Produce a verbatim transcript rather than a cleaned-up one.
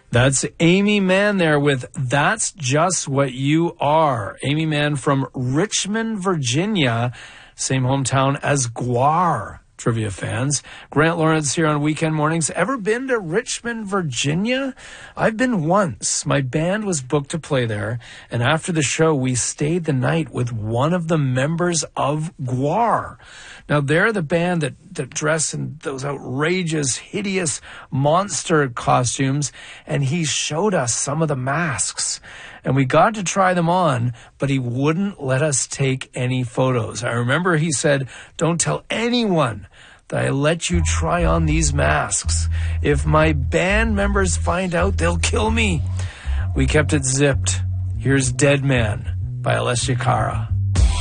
That's Aimee Mann there with That's Just What You Are. Aimee Mann from Richmond, Virginia, same hometown as Gwar. Trivia fans. Grant Lawrence here on Weekend Mornings. Ever been to Richmond, Virginia? I've been once. My band was booked to play there, and after the show, we stayed the night with one of the members of Gwar. Now, they're the band that, that dress in those outrageous, hideous monster costumes, and he showed us some of the masks. And we got to try them on, but he wouldn't let us take any photos. I remember he said, "Don't tell anyone that I let you try on these masks. If my band members find out, they'll kill me." We kept it zipped. Here's Dead Man by Alessia Cara.